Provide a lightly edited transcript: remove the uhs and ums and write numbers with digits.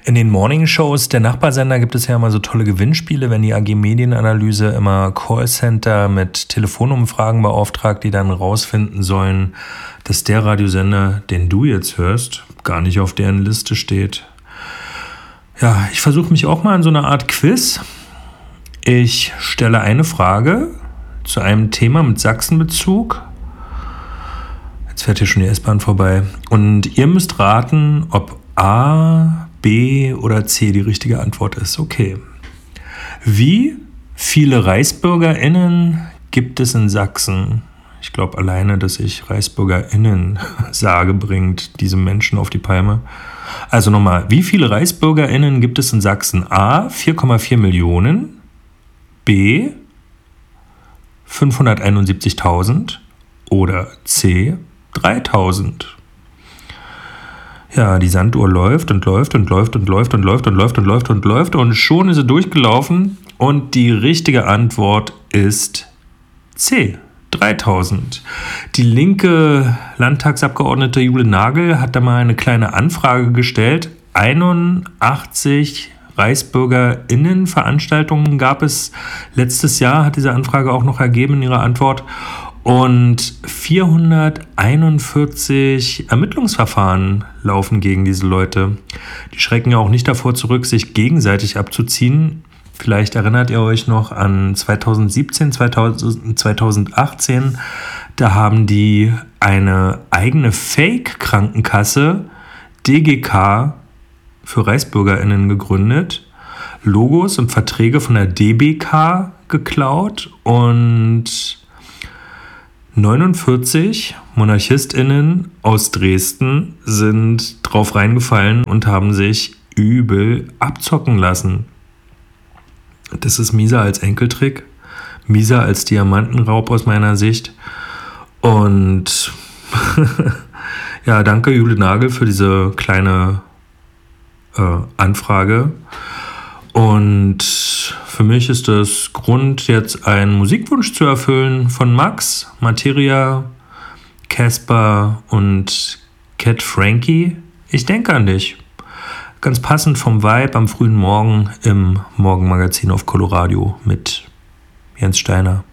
In den Morningshows der Nachbarsender gibt es ja immer so tolle Gewinnspiele, wenn die AG Medienanalyse immer Callcenter mit Telefonumfragen beauftragt, die dann rausfinden sollen, dass der Radiosender, den du jetzt hörst, gar nicht auf deren Liste steht. Ja, ich versuche mich auch mal in so einer Art Quiz. Ich stelle eine Frage zu einem Thema mit Sachsenbezug. Jetzt fährt hier schon die S-Bahn vorbei. Und ihr müsst raten, ob A, B oder C die richtige Antwort ist. Okay. Wie viele ReichsbürgerInnen gibt es in Sachsen? Ich glaube alleine, dass ich ReichsbürgerInnen sage, bringt diese Menschen auf die Palme. Also nochmal, wie viele ReichsbürgerInnen gibt es in Sachsen? A, 4,4 Millionen. B, 571.000. Oder C, 3.000. Ja, die Sanduhr läuft und läuft und läuft und läuft und läuft und läuft und läuft und läuft und schon ist sie durchgelaufen und die richtige Antwort ist C, 3.000. Die linke Landtagsabgeordnete Jule Nagel hat da mal eine kleine Anfrage gestellt. 81 ReichsbürgerInnen-Veranstaltungen gab es letztes Jahr, hat diese Anfrage auch noch ergeben in ihrer Antwort. Und 441 Ermittlungsverfahren laufen gegen diese Leute. Die schrecken ja auch nicht davor zurück, sich gegenseitig abzuziehen. Vielleicht erinnert ihr euch noch an 2017, 2018. Da haben die eine eigene Fake-Krankenkasse, DGK, für ReichsbürgerInnen gegründet, Logos und Verträge von der DBK geklaut und 49 MonarchistInnen aus Dresden sind drauf reingefallen und haben sich übel abzocken lassen. Das ist mieser als Enkeltrick, mieser als Diamantenraub aus meiner Sicht. Und ja, danke Jule Nagel für diese kleine Anfrage. Und für mich ist es Grund, jetzt einen Musikwunsch zu erfüllen von Max, Materia, Casper und Cat Frankie. Ich denke an dich. Ganz passend vom Vibe am frühen Morgen im Morgenmagazin auf Coloradio mit Jens Steiner.